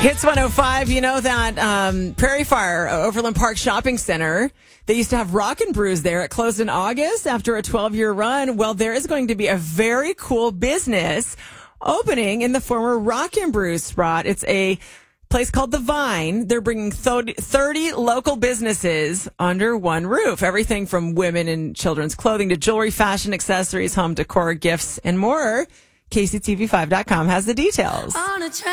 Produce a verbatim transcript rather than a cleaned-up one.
Hits one oh five, you know that um, Prairie Fire, Overland Park Shopping Center, they used to have Rock and Brews there. It closed in August after a twelve-year run. Well, there is going to be a very cool business opening in the former Rock and Brews spot. It's a place called The Vine. They're bringing thirty local businesses under one roof. Everything from women and children's clothing to jewelry, fashion, accessories, home decor, gifts, and more. K C T V five dot com has the details.